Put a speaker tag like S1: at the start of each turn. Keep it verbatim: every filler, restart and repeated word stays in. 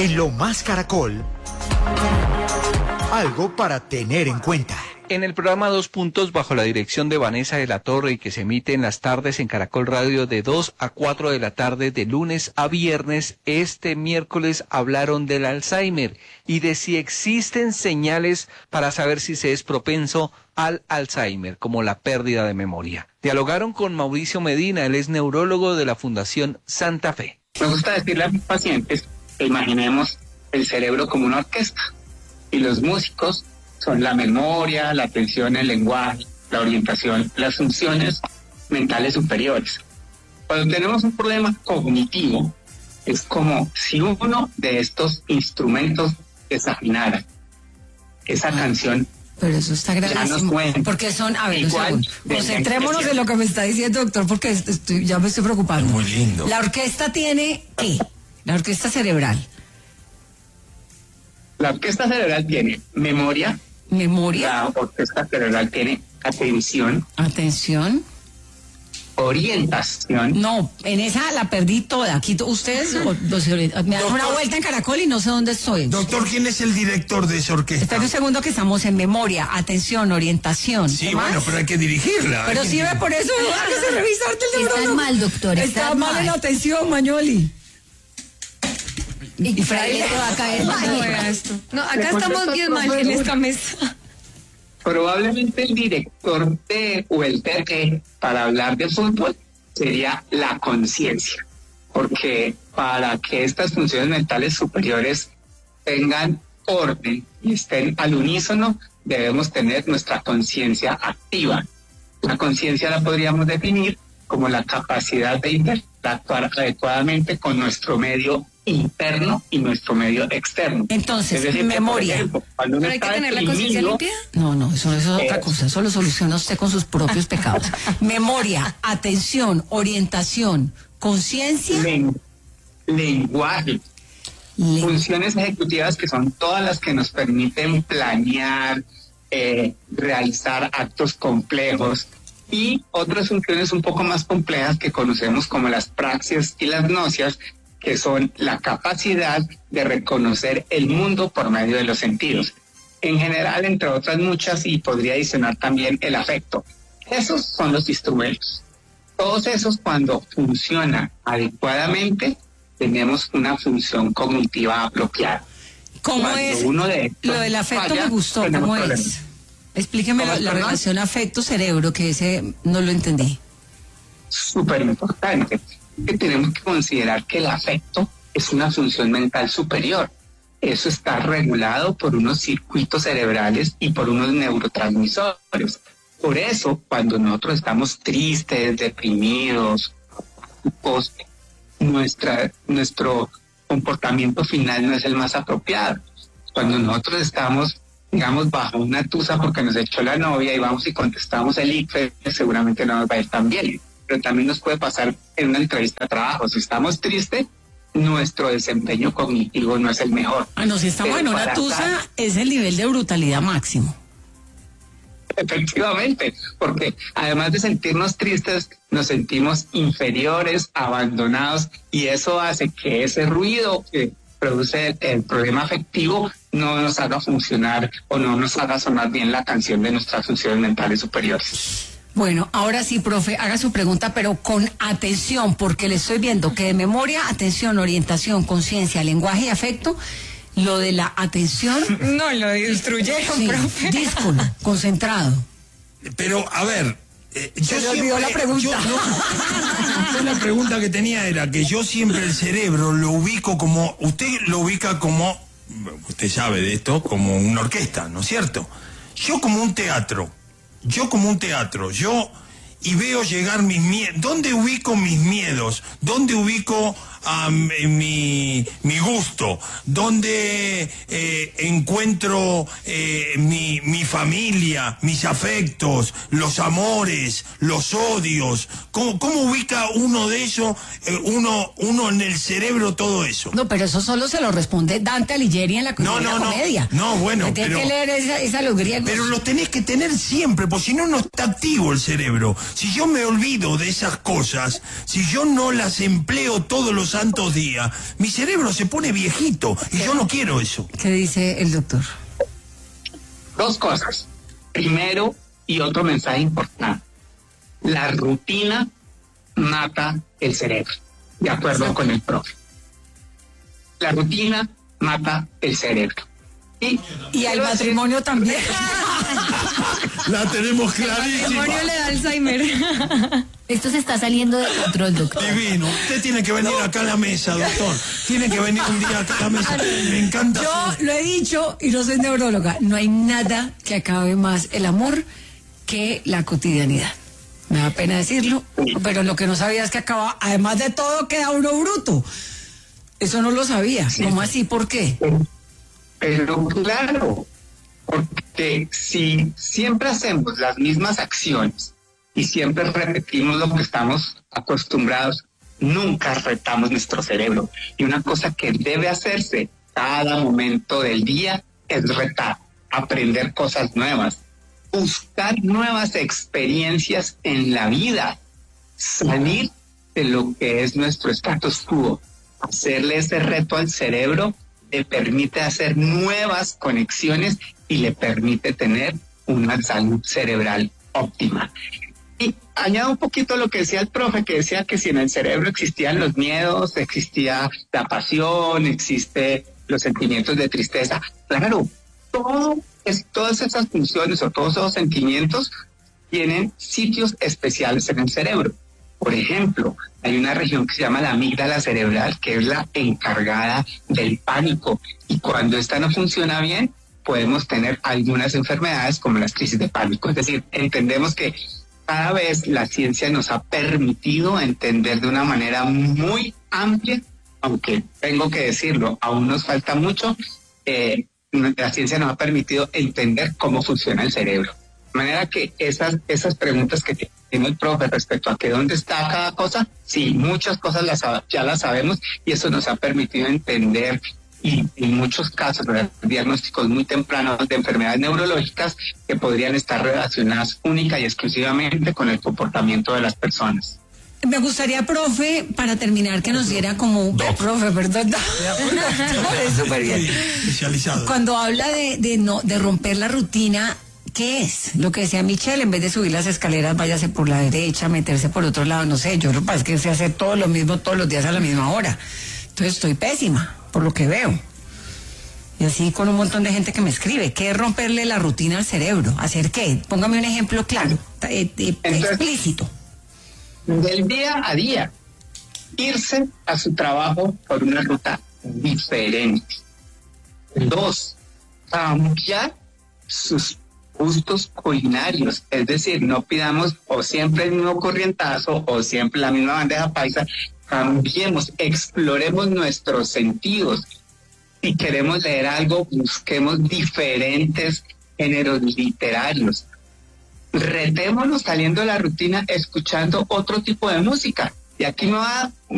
S1: En Lo Más Caracol, algo para tener en cuenta.
S2: En el programa Dos Puntos, bajo la dirección de Vanessa de la Torre y que se emite en las tardes en Caracol Radio de dos a cuatro de la tarde de lunes a viernes, este miércoles hablaron del Alzheimer y de si existen señales para saber si se es propenso al Alzheimer, como la pérdida de memoria. Dialogaron con Mauricio Medina, él es neurólogo de la Fundación Santa Fe.
S3: Me gusta decirle a mis pacientes que imaginemos el cerebro como una orquesta y los músicos son la memoria, la atención, el lenguaje, la orientación, las funciones mentales superiores. Cuando tenemos un problema cognitivo, es como si uno de estos instrumentos desafinara. Esa ah, canción
S4: pero eso está gravísimo, porque son, a ver, igual, concentrémonos en lo que me está diciendo, doctor, porque estoy, ya me estoy preocupando.
S5: Muy lindo.
S4: La orquesta tiene, ¿qué? La orquesta cerebral.
S3: La orquesta cerebral tiene memoria.
S4: Memoria.
S3: La orquesta cerebral tiene atención.
S4: Atención.
S3: Orientación.
S4: No, en esa la perdí toda. Aquí ustedes o, los, me dan una vuelta en Caracol y no sé dónde estoy.
S5: Doctor, ¿quién es el director de esa orquesta?
S4: Espera un segundo que estamos en memoria, atención, orientación.
S5: Sí, bueno, pero hay que dirigirla.
S4: Pero sí, ve, por eso hay que revisarte el neurólogo.
S6: Está mal, doctor.
S4: Está, está mal en la atención, Mañoli.
S6: Y Fraile te va a caer mal.
S4: Esto. No, acá estamos bien mal en esta mesa.
S3: Probablemente el director de o el T T para hablar de fútbol sería la conciencia, porque para que estas funciones mentales superiores tengan orden y estén al unísono, debemos tener nuestra conciencia activa. La conciencia la podríamos definir como la capacidad de interactuar adecuadamente con nuestro medio interno y nuestro medio externo.
S4: Entonces,
S3: es decir,
S4: memoria.
S3: Ejemplo, ¿pero
S4: hay que tener la conciencia limpia? No, no, eso, eso es otra cosa. Eso lo soluciona usted con sus propios pecados. Memoria, atención, orientación, conciencia.
S3: Len lenguaje.
S4: Len
S3: Funciones ejecutivas que son todas las que nos permiten planear, eh, realizar actos complejos, y otras funciones un poco más complejas que conocemos como las praxias y las nocias, que son la capacidad de reconocer el mundo por medio de los sentidos. En general, entre otras muchas, y podría adicionar también el afecto. Esos son los instrumentos. Todos esos, cuando funcionan adecuadamente, tenemos una función cognitiva apropiada.
S4: ¿Cómo cuando es? Uno de estos lo del afecto falla, me gustó, ¿cómo problemas. es? Explíqueme la, la relación afecto-cerebro, que ese no lo entendí.
S3: Súper importante. Que tenemos que considerar que el afecto es una función mental superior. Eso está regulado por unos circuitos cerebrales y por unos neurotransmisores. Por eso, cuando nosotros estamos tristes, deprimidos, nuestra, nuestro comportamiento final no es el más apropiado. Cuando nosotros estamos, digamos, bajo una tusa porque nos echó la novia y vamos y contestamos el I C F E, seguramente no nos va a ir tan bien. Pero también nos puede pasar en una entrevista de trabajo. Si estamos tristes, nuestro desempeño cognitivo no es el mejor.
S4: Ah, no, si estamos en una tusa, es el nivel de brutalidad máximo.
S3: Efectivamente, porque además de sentirnos tristes, nos sentimos inferiores, abandonados, y eso hace que ese ruido que produce el, el problema afectivo no nos haga funcionar o no nos haga sonar bien la canción de nuestras funciones mentales superiores.
S4: Bueno, ahora sí, profe, haga su pregunta, pero con atención, porque le estoy viendo que de memoria, atención, orientación, conciencia, lenguaje y afecto, lo de la atención...
S6: No, lo destruyeron, sí, profe.
S4: Díscolo, concentrado.
S5: Pero, a ver... Eh, yo
S4: Se le
S5: siempre,
S4: olvidó la pregunta.
S5: Yo, no, la pregunta que tenía era que yo siempre el cerebro lo ubico como... Usted lo ubica como... Usted sabe de esto, como una orquesta, ¿no es cierto? Yo como un teatro. Yo como un teatro, yo y veo llegar mis miedos. ¿Dónde ubico mis miedos? ¿Dónde ubico um, mi, mi gusto? ¿Dónde eh, encuentro eh, mi, mi familia, mis afectos, los amores, los odios? ¿Cómo, cómo ubica uno de esos, eh, uno, uno en el cerebro todo eso?
S4: No, pero eso solo se lo responde Dante Alighieri en la,
S5: no,
S4: en la
S5: no,
S4: comedia.
S5: No, no, bueno.
S4: Tiene que leer esa, esa los griegos.
S5: Pero lo tenés que tener siempre, porque si no, no está activo el cerebro. Si yo me olvido de esas cosas, si yo no las empleo todos los santos días, mi cerebro se pone viejito y yo no quiero eso.
S4: ¿Qué dice el doctor?
S3: Dos cosas. Primero, y otro mensaje importante, la rutina mata el cerebro, de acuerdo con el profe. La rutina mata el cerebro. Y,
S4: Y al matrimonio también.
S5: La tenemos
S6: El
S5: clarísima.
S6: matrimonio le da Alzheimer.
S7: Esto se está saliendo de control, doctor.
S5: Divino. Usted tiene que venir acá a la mesa, doctor. Tiene que venir un día acá a la mesa. Me encanta.
S4: Yo lo he dicho y no soy neuróloga. No hay nada que acabe más el amor que la cotidianidad. Me da pena decirlo, pero lo que no sabía es que acaba, además de todo, queda uno bruto. Eso no lo sabía. ¿Cómo así? ¿Por qué?
S3: Pero claro, porque si siempre hacemos las mismas acciones y siempre repetimos lo que estamos acostumbrados, nunca retamos nuestro cerebro. Y una cosa que debe hacerse cada momento del día es retar, aprender cosas nuevas, buscar nuevas experiencias en la vida, salir de lo que es nuestro status quo, hacerle ese reto al cerebro le permite hacer nuevas conexiones y le permite tener una salud cerebral óptima. Y añado un poquito lo que decía el profe, que decía que si en el cerebro existían los miedos, existía la pasión, existe los sentimientos de tristeza. Claro, todo es, todas esas funciones o todos esos sentimientos tienen sitios especiales en el cerebro. Por ejemplo, hay una región que se llama la amígdala cerebral, que es la encargada del pánico. Y cuando esta no funciona bien, podemos tener algunas enfermedades como las crisis de pánico. Es decir, entendemos que cada vez la ciencia nos ha permitido entender de una manera muy amplia, aunque tengo que decirlo, aún nos falta mucho, eh, la ciencia nos ha permitido entender cómo funciona el cerebro. De manera que esas, esas preguntas que tiene el profe respecto a que dónde está cada cosa, sí, muchas cosas las, ya las sabemos y eso nos ha permitido entender y en muchos casos diagnósticos muy tempranos de enfermedades neurológicas que podrían estar relacionadas única y exclusivamente con el comportamiento de las personas.
S4: Me gustaría, profe, para terminar, que nos diera como...
S5: Doc.
S4: Profe, perdón. Es súper bien.
S5: Especializado.
S4: Cuando habla de, de, no, de romper la rutina... ¿Qué es? Lo que decía Michelle, en vez de subir las escaleras, váyase por la derecha, meterse por otro lado, no sé, yo lo que pasa es que se hace todo lo mismo todos los días a la misma hora. Entonces estoy pésima, por lo que veo. Y así con un montón de gente que me escribe. ¿Qué es romperle la rutina al cerebro? ¿Hacer qué? Póngame un ejemplo claro, eh, eh,
S3: Entonces,
S4: explícito.
S3: Del día a día, irse a su trabajo por una ruta diferente. Dos, cambiar sus gustos culinarios, es decir, no pidamos o siempre el mismo corrientazo o siempre la misma bandeja paisa, cambiemos, exploremos nuestros sentidos. Si queremos leer algo, busquemos diferentes géneros literarios. Retémonos saliendo de la rutina escuchando otro tipo de música. Y aquí me va